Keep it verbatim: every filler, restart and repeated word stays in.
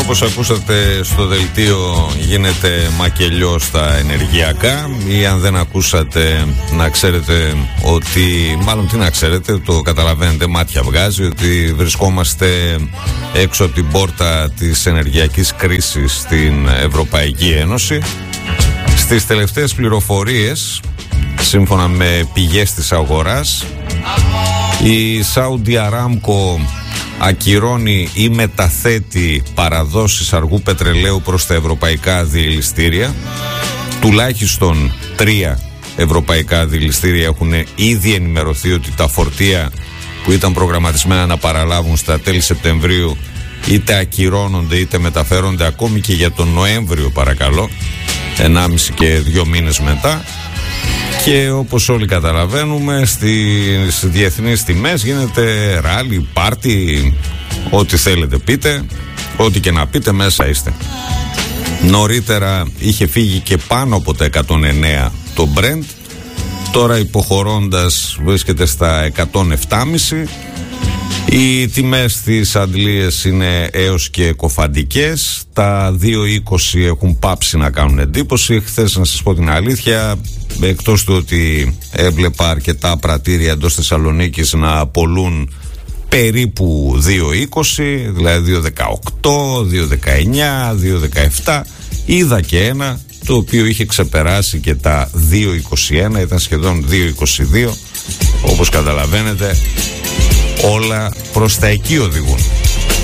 όπως ακούσατε στο δελτίο, γίνεται μακελιό στα ενεργειακά, ή αν δεν ακούσατε να ξέρετε ότι, μάλλον τι να ξέρετε, το καταλαβαίνετε, μάτια βγάζει, ότι βρισκόμαστε έξω από την πόρτα της ενεργειακής κρίσης στην Ευρωπαϊκή Ένωση. Στις τελευταίες πληροφορίες, σύμφωνα με πηγές της αγοράς, η Saudi Aramco ακυρώνει ή μεταθέτει παραδόσεις αργού πετρελαίου προς τα ευρωπαϊκά διελιστήρια. Τουλάχιστον τρία ευρωπαϊκά διελιστήρια έχουν ήδη ενημερωθεί ότι τα φορτία που ήταν προγραμματισμένα να παραλάβουν στα τέλη Σεπτεμβρίου είτε ακυρώνονται είτε μεταφέρονται ακόμη και για τον Νοέμβριο, παρακαλώ, ενάμιση και δύο μήνες μετά. Και όπως όλοι καταλαβαίνουμε, στις διεθνείς τιμές γίνεται ράλι, πάρτι, ό,τι θέλετε πείτε, ό,τι και να πείτε μέσα είστε. Νωρίτερα είχε φύγει και πάνω από τα εκατόν εννέα το Brent, τώρα υποχωρώντας βρίσκεται στα εκατόν επτά κόμμα πέντε. Οι τιμές στις αντλίες είναι έως και κοφαντικές. Τα δύο είκοσι έχουν πάψει να κάνουν εντύπωση. Χθες, να σας πω την αλήθεια, εκτός του ότι έβλεπα αρκετά πρατήρια εντός Θεσσαλονίκης να πωλούν περίπου δύο είκοσι, δηλαδή δύο δεκαοκτώ, δύο δεκαεννιά, δύο δεκαεπτά, είδα και ένα το οποίο είχε ξεπεράσει και τα δύο είκοσι ένα, ήταν σχεδόν δύο είκοσι δύο. Όπως καταλαβαίνετε, όλα προς τα εκεί οδηγούν.